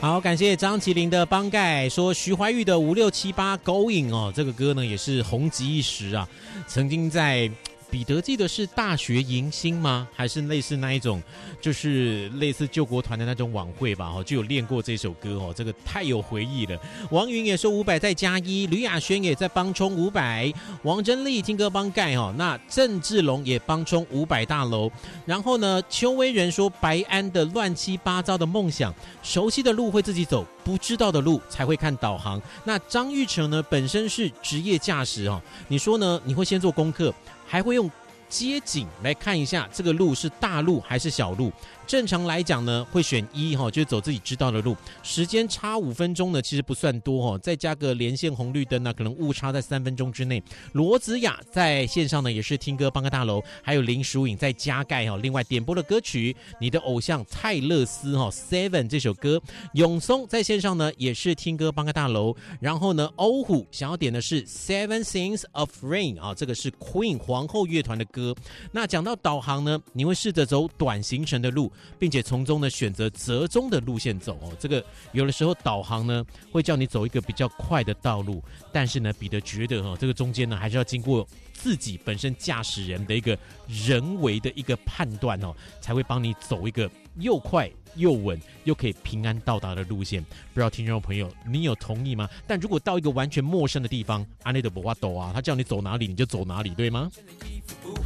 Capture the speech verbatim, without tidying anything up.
好，感谢张麒麟的帮盖说徐怀钰的五六七八 Going 哦，这个歌呢也是红极一时啊，曾经在彼得记得是大学迎新吗？还是类似那一种，就是类似救国团的那种晚会吧？哦，就有练过这首歌哦，这个太有回忆了。王云也说五百再加一，吕雅轩也在帮冲五百，王珍丽听歌帮盖哦，那郑志龙也帮冲五百大楼。然后呢，邱威仁说白安的乱七八糟的梦想，熟悉的路会自己走，不知道的路才会看导航。那张玉成呢，本身是职业驾驶哦，你说呢？你会先做功课，还会用街景来看一下这个路是大路还是小路。正常来讲呢，会选一哈，就是走自己知道的路。时间差五分钟呢，其实不算多哈，再加个连线红绿灯呢，可能误差在三分钟之内。罗子雅在线上呢，也是听歌帮个大楼，还有林淑颖在加盖哈。另外点播的歌曲，你的偶像泰勒斯哈 Seven 这首歌。永松在线上呢，也是听歌帮个大楼。然后呢，欧虎想要点的是 Seven Things of Rain 啊，这个是 Queen 皇后乐团的歌。那讲到导航呢，你会试着走短行程的路，并且从中呢选择折中的路线走哦。这个有的时候导航呢会叫你走一个比较快的道路，但是呢彼得觉得哦，这个中间呢还是要经过自己本身驾驶人的一个人为的一个判断哦，才会帮你走一个又快又稳又可以平安到达的路线。不知道听众朋友你有同意吗？但如果到一个完全陌生的地方，安内的不话抖啊，他叫你走哪里你就走哪里，对吗？